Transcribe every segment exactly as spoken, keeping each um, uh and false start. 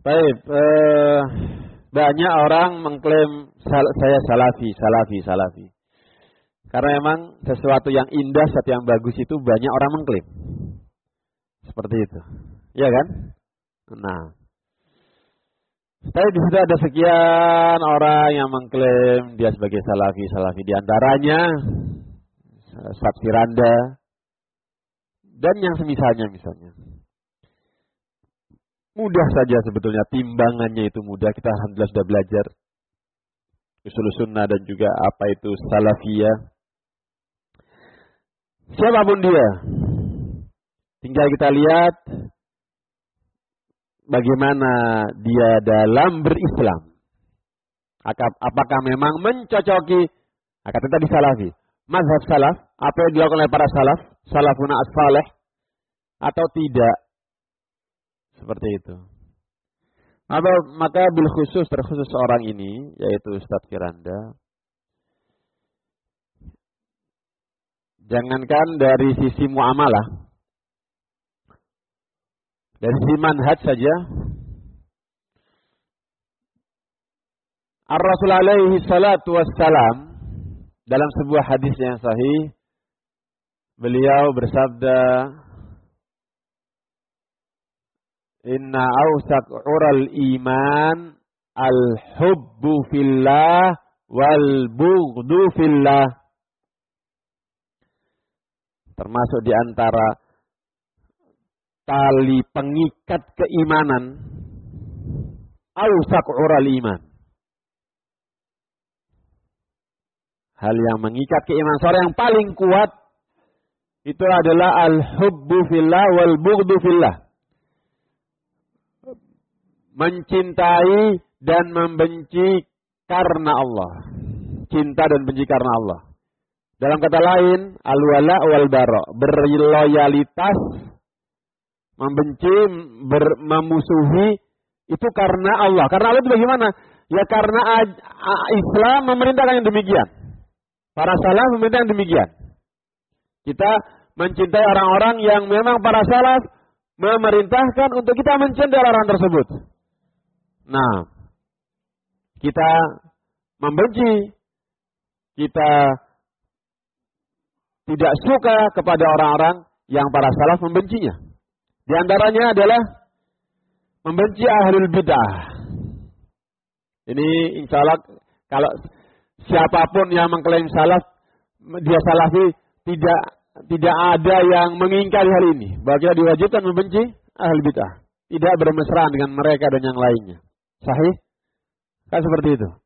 Baik, eh, banyak orang mengklaim sal- saya salafi, salafi, salafi. Karena memang sesuatu yang indah, sesuatu yang bagus itu banyak orang mengklaim. Seperti itu. Iya kan? Nah. Tapi di situ ada sekian orang yang mengklaim dia sebagai salafi, salafi. Di antaranya Ustaz Firanda dan yang semisalnya misalnya. Mudah saja sebetulnya, timbangannya itu mudah. Kita alhamdulillah sudah belajar usul sunnah dan juga apa itu salafiyah. Siapapun dia, tinggal kita lihat bagaimana dia dalam berislam. Apakah memang mencocoki, kata tadi salafi, mazhab salaf, apa yang dilakukan oleh para salaf, salafuna as-salih, atau tidak. Seperti itu. Maka, maka bil khusus, terkhusus orang ini, yaitu Ustaz Firanda, jangankan dari sisi muamalah, dari sisi manhaj saja, Ar-Rasul alaihi salatu wassalam, dalam sebuah hadis yang sahih, beliau bersabda, Inna awsaq ural iman al-hubbu fillah wal bughdu fillah. Termasuk di antara tali pengikat keimanan, awsaq ural iman. Hal yang mengikat keimanan seorang yang paling kuat itu adalah al-hubbu fillah wal bughdu fillah. Mencintai dan membenci karena Allah. Cinta dan benci karena Allah. Dalam kata lain, al-wala wal bara, berloyalitas, membenci, ber, memusuhi itu karena Allah. Karena Allah itu bagaimana? Ya karena Islam memerintahkan yang demikian. Para salaf memerintahkan yang demikian. Kita mencintai orang-orang yang memang para salaf memerintahkan untuk kita mencintai orang tersebut. Nah, kita membenci, kita tidak suka kepada orang-orang yang para salaf membencinya. Di antaranya adalah membenci ahlul bid'ah. Ini insya Allah kalau siapapun yang mengklaim salaf, dia salafi, tidak tidak ada yang mengingkari hal ini. Bahwa kita diwajibkan membenci ahlul bid'ah, tidak bermesraan dengan mereka dan yang lainnya. Sahih? Kan seperti itu.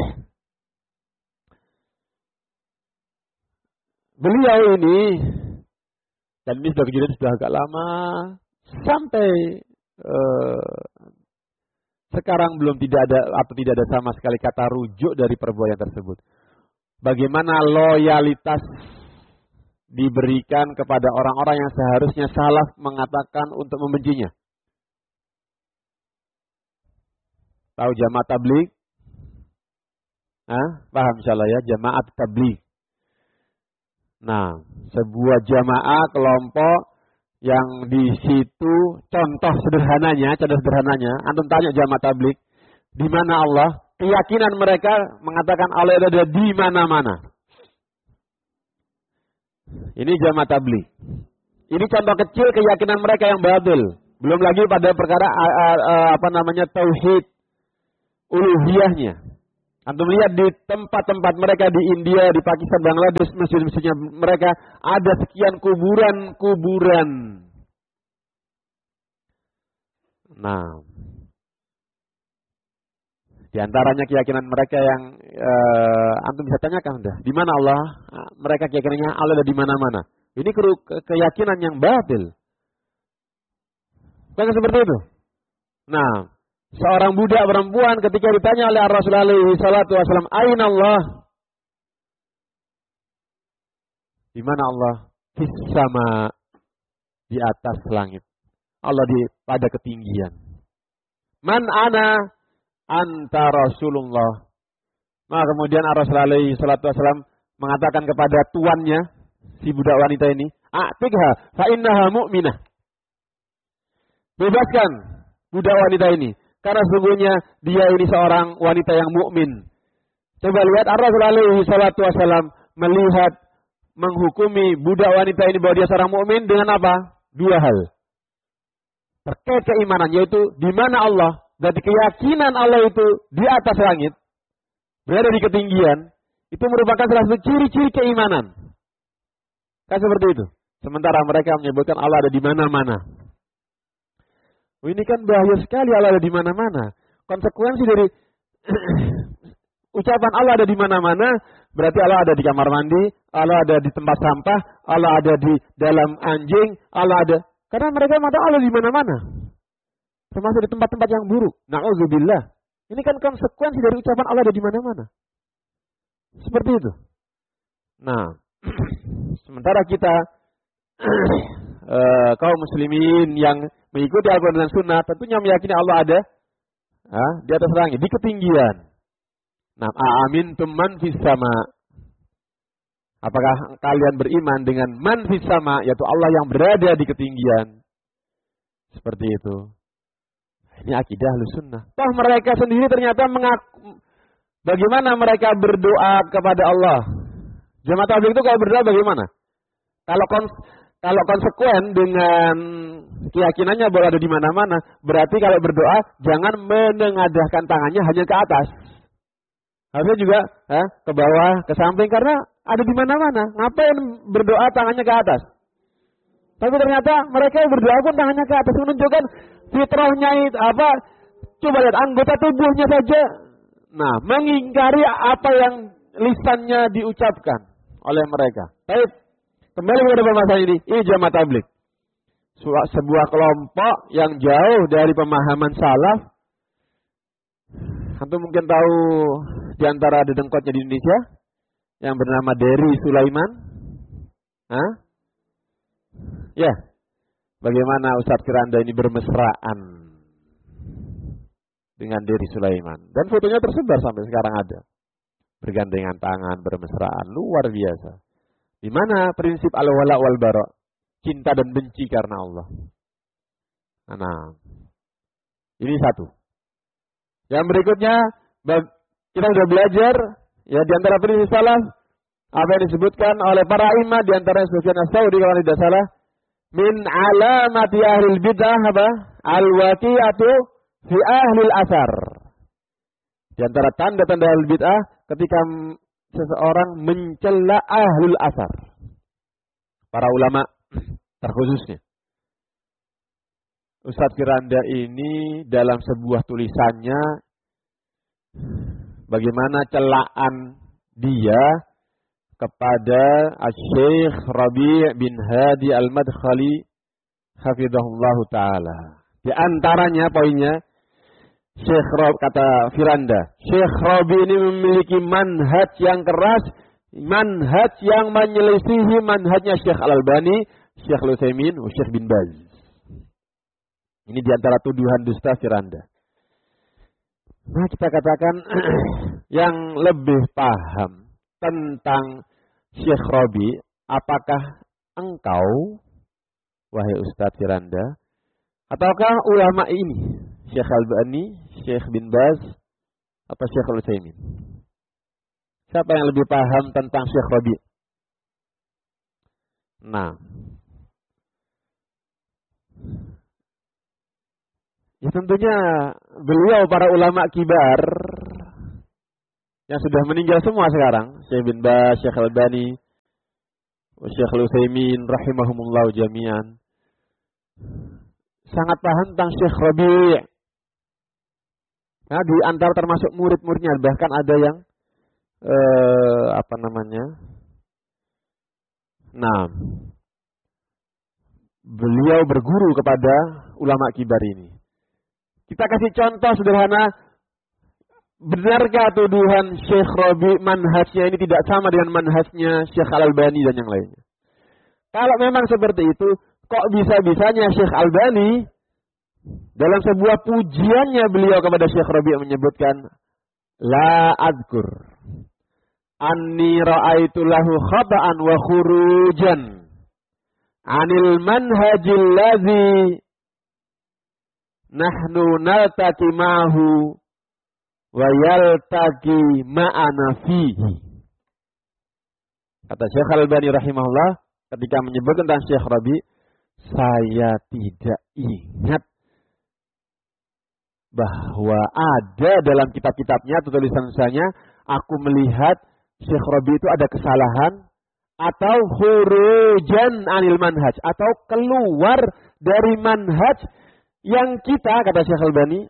Beliau ini, dan ini sudah kejadian sudah agak lama, sampai uh, sekarang belum tidak ada atau tidak ada sama sekali kata rujuk dari perbuatan tersebut. Bagaimana loyalitas diberikan kepada orang-orang yang seharusnya salaf mengatakan untuk membencinya. Tahu jamaah tabligh? Hah? Paham insyaallah ya, jamaah tabligh. Nah, sebuah jamaah kelompok yang di situ contoh sederhananya, contoh sederhananya, antum tanya jamaah tabligh, di mana Allah? Keyakinan mereka mengatakan Allah ada di mana-mana. Ini jamaah tabligh. Ini contoh kecil keyakinan mereka yang batil. Belum lagi pada perkara uh, uh, apa namanya tauhid uluhiyahnya. Antum lihat di tempat-tempat mereka di India, di Pakistan, Bangladesh, masjid-masjidnya mereka ada sekian kuburan-kuburan. Nah, di antaranya keyakinan mereka yang uh, antum bisa tanyakan dah, di mana Allah? Mereka keyakinannya Allah ada di mana-mana. Ini ke- keyakinan yang batil. Bukan seperti itu. Nah, seorang budak perempuan ketika ditanya oleh Rasulullah alaihi salatu wasallam, "Aina Allah?" Di mana Allah? Fis sama, di atas langit. Allah di pada ketinggian. Man ana? Anta Rasulullah. Maka kemudian Rasulullah alaihi salatu wasallam mengatakan kepada tuannya, si budak wanita ini, "A'tiqha fa innaha mu'minah." Bebaskan budak wanita ini, Karena sesungguhnya dia ini seorang wanita yang mukmin. Coba lihat Ar-Rasul alaihi salatu wasallam melihat, menghukumi budak wanita ini bahwa dia seorang mukmin dengan apa? Dua hal. Terkait keimanan, yaitu di mana Allah. Berarti keyakinan Allah itu di atas langit, berada di ketinggian, itu merupakan salah satu ciri-ciri keimanan. Kan seperti itu. Sementara mereka menyebutkan Allah ada di mana-mana. Oh, ini kan bahaya sekali, Allah ada di mana-mana. Konsekuensi dari ucapan Allah ada di mana-mana, berarti Allah ada di kamar mandi, Allah ada di tempat sampah, Allah ada di dalam anjing, Allah ada. Karena mereka mengatakan Allah di mana-mana. Termasuk di tempat-tempat yang buruk. Na'udzubillah. Ini kan konsekuensi dari ucapan Allah ada di mana-mana. Seperti itu. Nah, sementara kita uh, kaum muslimin yang mengikuti Al-Quran dan Sunnah tentunya meyakini Allah ada uh, di atas langit, di ketinggian. Nah, a'amintum man fis sama. Apakah kalian beriman dengan man fis sama, yaitu Allah yang berada di ketinggian? Seperti itu. Ini akidah Ahlussunnah. Toh mereka sendiri ternyata mengaku, bagaimana mereka berdoa kepada Allah? Jamaah tabligh itu kalau berdoa bagaimana? Kalau kons kalau konsekuen dengan keyakinannya bahwa ada di mana-mana, berarti kalau berdoa jangan menengadahkan tangannya hanya ke atas. Harusnya juga eh, ke bawah, ke samping, karena ada di mana-mana. Ngapain berdoa tangannya ke atas? Tapi ternyata mereka berdoa pun tangannya ke atas, menunjukkan fitrahnya itu apa? Coba lihat anggota tubuhnya saja. Nah, mengingkari apa yang lisannya diucapkan oleh mereka. Baik, kembali kepada pembahasan ini. Ini jamaah tabligh. Sebuah kelompok yang jauh dari pemahaman salaf. Antum mungkin tahu di antara dedengkotnya di Indonesia yang bernama Dery Sulaiman. Hah? Ya. Bagaimana Ustadz Kiranda ini bermesraan dengan Dery Sulaiman. Dan fotonya tersebar sampai sekarang ada. Bergandengan tangan, bermesraan. Luar biasa. Di mana prinsip al-wala wal bara? Cinta dan benci karena Allah. Nah, ini satu. Yang berikutnya, kita sudah belajar ya di antara prinsip salaf apa yang disebutkan oleh para imam, di antara Sufyan Ats-Tsauri kalau tidak salah, min alamati ahlil bid'ah apa? Al-waqi'atu fi ahlil asar. Di antara tanda-tanda ahlul bid'ah ketika seseorang mencela ahlul asar. Para ulama terkhususnya. Ustadz Kiranda ini dalam sebuah tulisannya bagaimana celaan dia kepada Asy-Syaikh Rabi' bin Hadi Al-Madkhali hafizahullahu taala. Di antaranya poinnya Syekh Rabi, kata Firanda, Syekh Rabi ini memiliki manhaj yang keras, manhaj yang menyelisihi manhajnya Syekh Al-Albani, Syekh Al-Utsaimin, Syekh bin Baz. Ini di antara tuduhan dusta Firanda. Nah, kita katakan yang lebih paham tentang Syekh Rabi, apakah engkau, wahai Ustadz Firanda, ataukah ulama ini, Syekh Al-Albani, Syekh bin Baz, atau Syekh Al-Utsaimin? Siapa yang lebih paham tentang Syekh Rabi? Nah, ya tentunya beliau para ulama kibar yang sudah meninggal semua sekarang, Syekh bin Baz, Syekh Al-Albani, Syekh Al-Utsaimin rahimahumullah jami'an, sangat paham tentang Syekh Rabi'. Nah, di antara termasuk murid-muridnya, bahkan ada yang eh, apa namanya? Nah, beliau berguru kepada ulama kibar ini. Kita kasih contoh sederhana, benarkah tuduhan Syekh Rabi' manhajnya ini tidak sama dengan manhajnya Syekh Al-Albani dan yang lainnya? Kalau memang seperti itu, kok bisa-bisanya Syekh Al-Albani dalam sebuah pujiannya beliau kepada Syekh Rabi' menyebutkan, la adzkur anni ra'aitu lahu khata'an wa khurujan anil manhajil ladzi nahnu naltaqi ma'ahu wa yaltaqi ma'ana fihi. Kata Syekh Al-Albani rahimahullah ketika menyebut tentang Syekh Rabi, saya tidak ingat bahwa ada dalam kitab-kitabnya atau tulisan-tulisannya aku melihat Syekh Rabi itu ada kesalahan atau hurujan anil manhaj atau keluar dari manhaj yang kita, kata Syekh Al-Albani,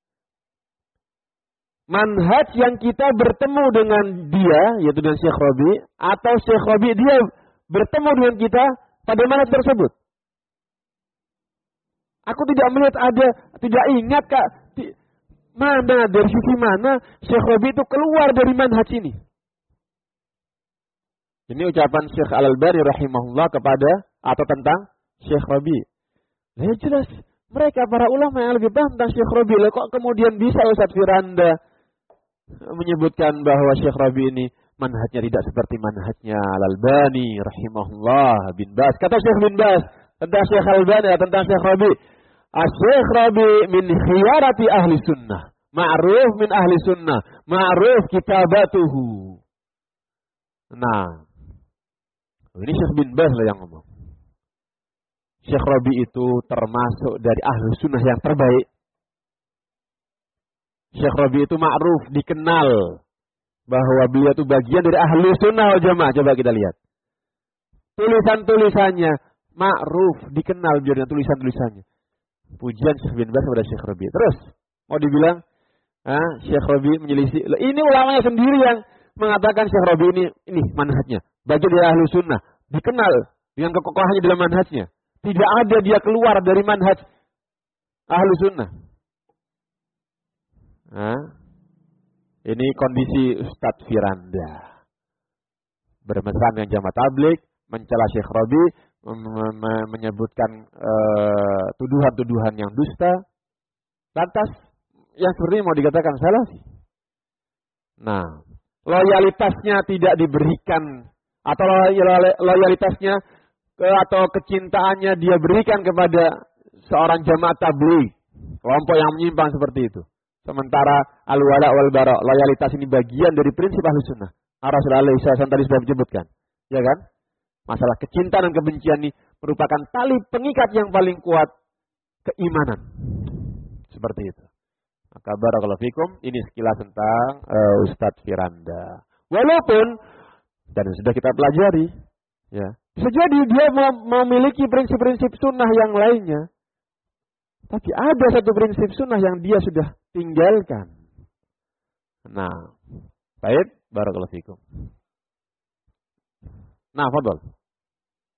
manhaj yang kita bertemu dengan dia, yaitu dengan Syekh Rabi, atau Syekh Rabi dia bertemu dengan kita pada manhaj tersebut. Aku tidak melihat ada, tidak ingat Kak, mana, dari sisi mana Syekh Rabi itu keluar dari manhaj ini. Ini ucapan Syekh Al-Albani rahimahullah kepada atau tentang Syekh Rabi. Ya jelas, mereka para ulama yang lebih paham tentang Syekh Rabi. Lah kok kemudian bisa Ustaz Firanda menyebutkan bahwa Syekh Rabi ini manhajnya tidak seperti manhajnya Al-Albani rahimahullah bin Bas. Kata Syekh bin Bas tentang Syekh Al-Albani tentang Syekh Rabi, Syekh Rabi min khiyarati ahli sunnah, ma'ruf min ahli sunnah, ma'ruf kitabatuhu. Nah, ini Syekh bin Bas lah yang ngomong. Syekh Rabi itu termasuk dari ahli sunnah yang terbaik. Syekh Rabi itu ma'ruf, dikenal bahwa beliau itu bagian dari ahli sunnah wal jamaah. Coba kita lihat. Tulisan-tulisannya ma'ruf, dikenal beliau dengan tulisan-tulisannya. Pujian Syekh bin Bas kepada Syekh Rabi. Terus mau dibilang, ah, Syekh Rabi menyelisih. Ini ulamanya sendiri yang mengatakan Syekh Rabi ini ini manhajnya bagian dari ahli sunnah, dikenal dengan kekokohannya dalam manhajnya. Tidak ada dia keluar dari manhaj ahli sunnah. Nah, ini kondisi Ustadz Firanda bermesra dengan jamaah tabligh, mencela Syekh Rabi, menyebutkan uh, tuduhan-tuduhan yang dusta. Lantas yang seperti ini mau dikatakan salah sih. Nah, loyalitasnya tidak diberikan atau loyalitasnya ke, atau kecintaannya dia berikan kepada seorang jamaah tabligh, kelompok yang menyimpang seperti itu. Sementara al-wala wal bara, loyalitas ini bagian dari prinsip ahli sunnah. Rasulullah shallallahu alaihi wasallam tadi sudah menyebutkan, ya kan? Masalah kecintaan dan kebencian ini merupakan tali pengikat yang paling kuat keimanan. Seperti itu. Maka barakallahu fikum, ini sekilas tentang uh, Ustadz Firanda. Walaupun dan sudah kita pelajari, ya, bisa jadi dia memiliki prinsip-prinsip sunnah yang lainnya, tapi ada satu prinsip sunnah yang dia sudah tinggalkan. Nah, baik, barakallahu fikum. Nah, fadhal.